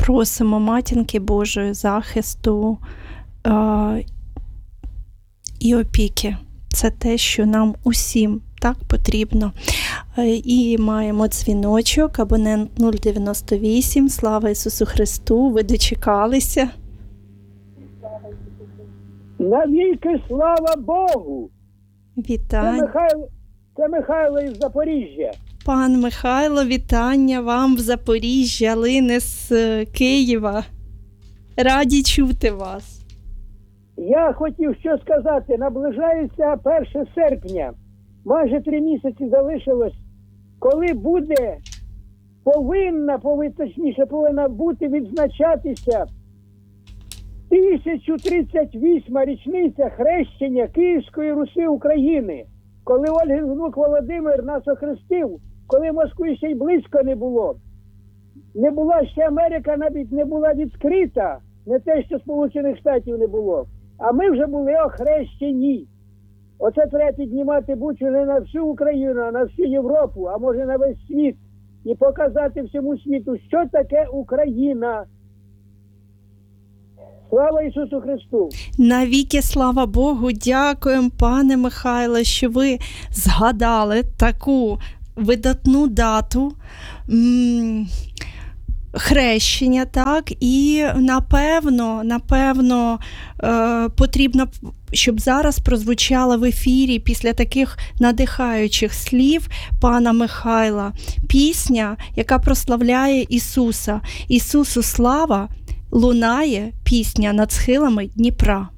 Просимо Матінки Божої захисту і опіки. Це те, що нам усім так потрібно. І маємо дзвіночок, абонент 098. Слава Ісусу Христу, ви дочекалися. Навіки слава Богу! Вітання. Це Михайло із Запоріжжя. Пан Михайло, вітання вам в Запоріжжі, Алини з Києва. Раді чути вас. Я хотів що сказати. Наближається 1 серпня. Майже 3 місяці залишилось. Коли повинна бути відзначатися 1038 річниця хрещення Київської Русі України. Коли Ольгин внук Володимир нас охрестив, коли Москви ще й близько не було. Не була ще Америка, навіть не була відкрита, не те, що Сполучених Штатів не було. А ми вже були охрещені. Оце треба піднімати бучу не на всю Україну, а на всю Європу, а може на весь світ. І показати всьому світу, що таке Україна. Слава Ісусу Христу! Навіки слава Богу! Дякуємо, пане Михайле, що ви згадали таку видатну дату хрещення, так? І напевно, потрібно, щоб зараз прозвучала в ефірі після таких надихаючих слів пана Михайла пісня, яка прославляє Ісуса. Ісусу слава! Лунає пісня над схилами Дніпра.